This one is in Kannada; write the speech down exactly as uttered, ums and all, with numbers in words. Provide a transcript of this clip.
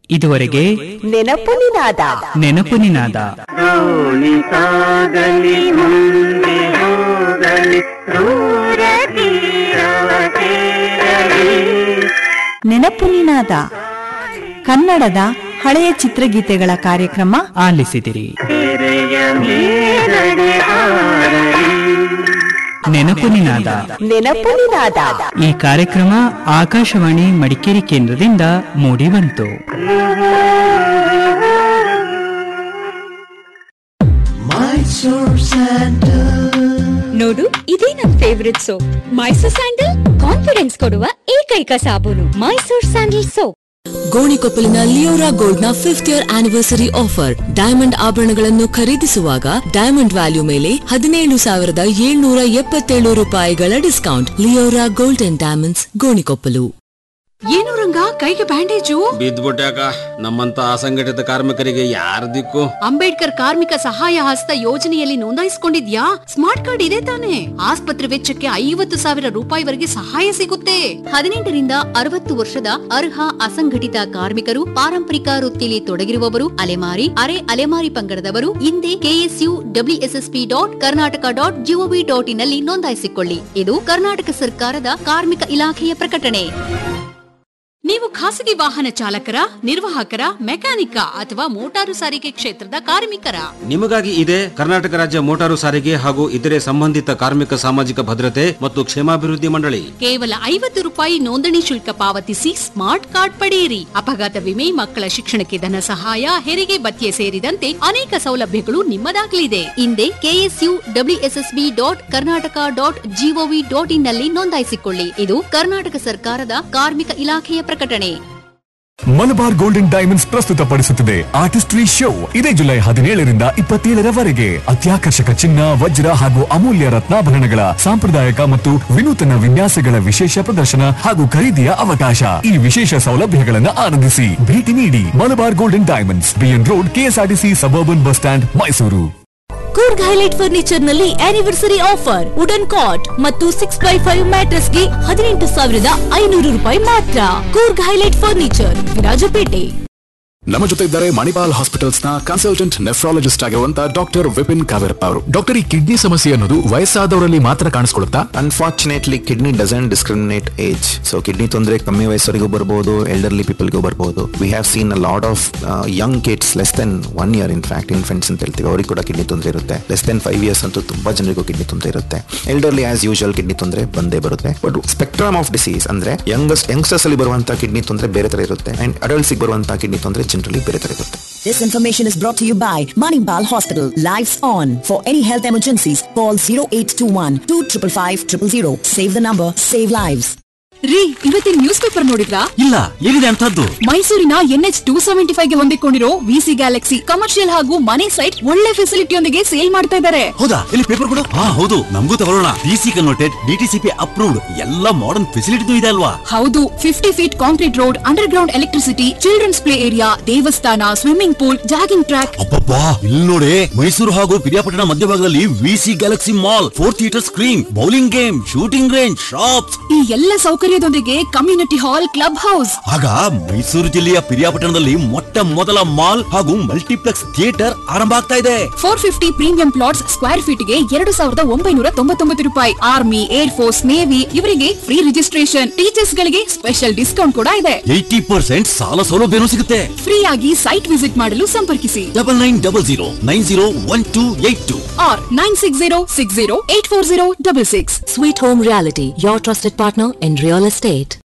ಇದುವರೆಗೆ ನೆನಪು ನಿನಾದ ನೆನಪು ನಿನಾದ ನೆನಪು ನಿನಾದ ಕನ್ನಡದ ಹಳೆಯ ಚಿತ್ರಗೀತೆಗಳ ಕಾರ್ಯಕ್ರಮ ಆಲಿಸಿದಿರಿ. ನೆನಪು ನಿನಾದ ನೆನಪು ನಿನಾದ ಈ ಕಾರ್ಯಕ್ರಮ ಆಕಾಶವಾಣಿ ಮಡಿಕೇರಿ ಕೇಂದ್ರದಿಂದ ಮೂಡಿ ಬಂತು. ನೋಡು, ಇದೇ ನನ್ favourite soap. Mysore sandal confidence ಕೊಡುವ ಏಕೈಕ ಸಾಬೂನು. Mysore sandal soap. ಗೋಣಿಕೊಪ್ಪಲಿನ Leora gold ನ fifth year anniversary offer. Diamond ಆಭರಣಗಳನ್ನು ಖರೀದಿಸುವಾಗ ಡೈಮಂಡ್ ವ್ಯಾಲ್ಯೂ ಮೇಲೆ ಹದಿನೇಳು ಸಾವಿರದ ಏಳ್ನೂರ ಎಪ್ಪತ್ತೇಳು ರೂಪಾಯಿಗಳ discount. Leora gold and diamonds, Gonikoppal. ಏನು ರಂಗ, ಕೈಗೆ ಬ್ಯಾಂಡೇಜು? ಬಿದ್ದ್ಬಿಟ್ಯಾಕ. ನಮ್ಮಂತ ಅಸಂಘಟಿತ ಕಾರ್ಮಿಕರಿಗೆ ಯಾರ ದಿಕ್ಕು? ಅಂಬೇಡ್ಕರ್ ಕಾರ್ಮಿಕ ಸಹಾಯ ಹಸ್ತ ಯೋಜನೆಯಲ್ಲಿ ನೋಂದಾಯಿಸಿಕೊಂಡಿದ್ಯಾ? ಸ್ಮಾರ್ಟ್ ಕಾರ್ಡ್ ಇದೆ ತಾನೆ? ಆಸ್ಪತ್ರೆ ವೆಚ್ಚಕ್ಕೆ ಐವತ್ತು ಸಾವಿರ ರೂಪಾಯಿವರೆಗೆ ಸಹಾಯ ಸಿಗುತ್ತೆ. ಹದಿನೆಂಟರಿಂದ ಅರವತ್ತು ವರ್ಷದ ಅರ್ಹ ಅಸಂಘಟಿತ ಕಾರ್ಮಿಕರು, ಪಾರಂಪರಿಕ ವೃತ್ತಿಯಲ್ಲಿ ತೊಡಗಿರುವವರು, ಅಲೆಮಾರಿ ಅರೆ ಅಲೆಮಾರಿ ಪಂಗಡದವರು ಹಿಂದೆ KSU WSSP dot Karnataka dot gov dot in ನಲ್ಲಿ ನೋಂದಾಯಿಸಿಕೊಳ್ಳಿ. ಇದು ಕರ್ನಾಟಕ ಸರ್ಕಾರದ ಕಾರ್ಮಿಕ ಇಲಾಖೆಯ ಪ್ರಕಟಣೆ. ನೀವು ಖಾಸಗಿ ವಾಹನ ಚಾಲಕರ, ನಿರ್ವಾಹಕರ, ಮೆಕ್ಯಾನಿಕ ಅಥವಾ ಮೋಟಾರು ಸಾರಿಗೆ ಕ್ಷೇತ್ರದ ಕಾರ್ಮಿಕರ? ನಿಮಗಾಗಿ ಇದೆ ಕರ್ನಾಟಕ ರಾಜ್ಯ ಮೋಟಾರು ಸಾರಿಗೆ ಹಾಗೂ ಇತರೆ ಸಂಬಂಧಿತ ಕಾರ್ಮಿಕ ಸಾಮಾಜಿಕ ಭದ್ರತೆ ಮತ್ತು ಕ್ಷೇಮಾಭಿವೃದ್ಧಿ ಮಂಡಳಿ. ಕೇವಲ ಐವತ್ತು ರೂಪಾಯಿ ನೋಂದಣಿ ಶುಲ್ಕ ಪಾವತಿಸಿ ಸ್ಮಾರ್ಟ್ ಕಾರ್ಡ್ ಪಡೆಯಿರಿ. ಅಪಘಾತ ವಿಮೆ, ಮಕ್ಕಳ ಶಿಕ್ಷಣಕ್ಕೆ ಧನ ಸಹಾಯ, ಹೆರಿಗೆ ಭತ್ಯೆ ಸೇರಿದಂತೆ ಅನೇಕ ಸೌಲಭ್ಯಗಳು ನಿಮ್ಮದಾಗಲಿದೆ. ಹಿಂದೆ KSU WSSB dot Karnataka dot gov dot in ನಲ್ಲಿ ನೋಂದಾಯಿಸಿಕೊಳ್ಳಿ. ಇದು ಕರ್ನಾಟಕ ಸರ್ಕಾರದ ಕಾರ್ಮಿಕ ಇಲಾಖೆಯ ಪ್ರಕಟಣೆ. Malabar golden diamonds ಪ್ರಸ್ತುತಪಡಿಸುತ್ತಿದೆ artistry show. ಇದೇ ಜುಲೈ ಹದಿನೇಳರಿಂದ ಇಪ್ಪತ್ತೇಳರವರೆಗೆ ಅತ್ಯಾಕರ್ಷಕ ಚಿನ್ನ, ವಜ್ರ ಹಾಗೂ ಅಮೂಲ್ಯ ರತ್ನಾಭರಣಗಳ ಸಾಂಪ್ರದಾಯಿಕ ಮತ್ತು ವಿನೂತನ ವಿನ್ಯಾಸಗಳ ವಿಶೇಷ ಪ್ರದರ್ಶನ ಹಾಗೂ ಖರೀದಿಯ ಅವಕಾಶ. ಈ ವಿಶೇಷ ಸೌಲಭ್ಯಗಳನ್ನು ಆನಂದಿಸಿ. ಭೇಟಿ ನೀಡಿ Malabar golden diamonds, B N road, KSRTC suburban bus stand, Mysuru. Coorg highlight furniture ನಲ್ಲಿ ಆನಿವರ್ಸರಿ ಆಫರ್. ವುಡನ್ ಕಾಟ್ ಮತ್ತು ಸಿಕ್ಸ್ ಬೈ ಫೈವ್ ಮ್ಯಾಟ್ರೆಸ್ ಗೆ ಹದಿನೆಂಟು ಸಾವಿರದ ಐನೂರು ರೂಪಾಯಿ ಮಾತ್ರ. Coorg highlight furniture, Virajpet. ನಮ್ಮ ಜೊತೆ ಇದ್ದಾರೆ ಮಣಿಪಾಲ್ ಹಾಸ್ಪಿಟಲ್ಸ್ ನ ಕನ್ಸಲ್ಟೆಂಟ್ ನೆಫ್ರಾಲಜಿಸ್ಟ್ ಆಗಿರುವಂತಹ ಡಾಕ್ಟರ್ ವಿಪಿನ್ ಕಾವೇರಪ್ಪ ಅವರು. ಡಾಕ್ಟರ್, ಈ ಕಿಡ್ನಿ ಸಮಸ್ಯೆ ಅನ್ನೋದು ವಯಸ್ಸಾದವರಲ್ಲಿ ಮಾತ್ರ ಕಾಣಿಸ್ಕೊಳ್ಳುತ್ತಾ? Unfortunately kidney doesn't discriminate age. So kidney ತೊಂದರೆ ಕಮ್ಮಿ ವಯಸ್ಸರಿಗೂ ಬರಬಹುದು, ಎಲ್ಡರ್ಲಿ ಪೀಪಲ್ಗೂ ಬರಬಹುದು. We have seen a lot of Young kids less than one year in fact infants ಅಂತ ಹೇಳ್ತೀವಿ, ಅವರಿಗೆ ಕೂಡ ಕಿಡ್ನಿ ತೊಂದರೆ ಇರುತ್ತೆ. ಲೆಸ್ ದೆನ್ ಫೈವ್ ಇಯರ್ಸ್ ಅಂತೂ ತುಂಬಾ ಜನರಿಗೂ ಕಿಡ್ನಿ ತೊಂದರೆ ಇರುತ್ತೆ. ಎಲ್ಡರ್ಲಿ ಆಸ್ ಯೂಶುವಲ್ ಕಿಡ್ನಿ ತೊಂದರೆ ಬಂದೇ ಬರುತ್ತೆ. ಬಟ್ ಸ್ಪೆಕ್ಟ್ರಮ್ ಆಫ್ ಡಿಸೀಸ್ ಅಂದ್ರೆ ಯಂಗಸ್ಟ್ ಯಂಗ್ಸ್ಟರ್ಸ್ ಅಲ್ಲಿ ಬರುವಂತಹ ಕಿಡ್ನಿ ತೊಂದರೆ ಬೇರೆ ತರ ಇರುತ್ತೆ, ಅಂಡ್ ಅಡಲ್ಟ್ಸ್ ಗೆ ಬರುವಂತಹ ಕಿಡ್ನಿ ತೊಂದರೆ ಜನರಲಿ ಬೇರೆ ತರ ಇರುತ್ತೆ. This information is brought to you by Manipal Hospital. Lives on. For any health emergencies, call zero eight two one two five five zero zero zero. Save the number, save lives. ರೀ, ಇವತ್ತಿನ ನ್ಯೂಸ್ ಪೇಪರ್ ನೋಡಿದ್ರಾ? ಇಲ್ಲ, ಏನಿದೆ ಅಂತದ್ದು? ಮೈಸೂರಿನ N H two seventy five ಗೆ ಹೊಂದಿಕೊಂಡಿರೋ ವಿಸಿ ಗ್ಯಾಲಕ್ಸಿ ಕಮರ್ಷಿಯಲ್ ಹಾಗೂ ಮನೆ ಸೈಟ್ ಒಳ್ಳೆ ಫೆಸಿಲಿಟಿಯೊಂದಿಗೆ ಸೇಲ್ ಮಾಡ್ತಾ ಇದ್ದಾರೆ. ಹೌದಾ? ಇಲ್ಲಿ ಪೇಪರ್ ಕೊಡು. ಹಾ ಹೌದು, ನಮಗೂ ತಗೊಳ್ಳೋಣ. ಡಿಸಿ ಕನ್ವರ್ಟೆಡ್, ಡಿಟಿಸಿಪಿ ಅಪ್ರೂವ್ಡ್, ಎಲ್ಲ ಮಾಡರ್ನ್ ಫೆಸಿಲಿಟಿ ಇದೆ ಅಲ್ವಾ? ಹೌದು, fifty feet concrete road, under ground electricity, children's play area, ದೇವಸ್ಥಾನ, ಸ್ವಿಮ್ಮಿಂಗ್ ಪೂಲ್, ಜಾಗಿಂಗ್ ಟ್ರ್ಯಾಕ್. ಅಬ್ಬಬ್ಬಾ, ಇಲ್ಲಿ ನೋಡಿ, ಮೈಸೂರು ಹಾಗೂ ಪಿರಿಯಾಪಟ್ಟಣ ಮಧ್ಯಭಾಗದಲ್ಲಿ VC Galaxy mall, four theatre screen, bowling game, shooting range, shops, ಈ ಎಲ್ಲ ಸೌಕರ್ಯದೊಂದಿಗೆ ಕಮ್ಯುನಿಟಿ ಹಾಲ್, ಕ್ಲಬ್ ಹೌಸ್. ಆಗ ಮೈಸೂರು ಜಿಲ್ಲೆಯ ಪಿರಿಯಾಪಟ್ಟಣದಲ್ಲಿ ಮೊಟ್ಟ ಮೊದಲ ಮಾಲ್ ಹಾಗೂ ಮಲ್ಟಿಪ್ಲೆಕ್ಸ್ ಥಿಯೇಟರ್ ಆರಂಭ ಆಗ್ತಾ ಇದೆ. Four fifty premium plots square feet ಗೆ ಎರಡು ಸಾವಿರದ ಒಂಬೈನೂರ ತೊಂಬತ್ತೊಂಬತ್ತು ರೂಪಾಯಿ. ಆರ್ಮಿ, ಏರ್ ಫೋರ್ಸ್, ನೇವಿ ಇವರಿಗೆ ಫ್ರೀ ರಿಜಿಸ್ಟ್ರೇಷನ್. ಟೀಚರ್ಸ್ ಗಳಿಗೆ ಸ್ಪೆಷಲ್ ಡಿಸ್ಕೌಂಟ್ ಕೂಡ ಇದೆ. ಏಯ್ಟಿ ಪರ್ಸೆಂಟ್ ಸಾಲ ಸೌಲಭ್ಯನೂ ಸಿಗುತ್ತೆ. ಫ್ರೀ ಆಗಿ ಸೈಟ್ ವಿಸಿಟ್ ಮಾಡಲು ಸಂಪರ್ಕಿಸಿ double nine double zero nine zero one two eight two R nine six zero six zero eight four zero double six. Sweet Home Reality, your trusted partner in real estate.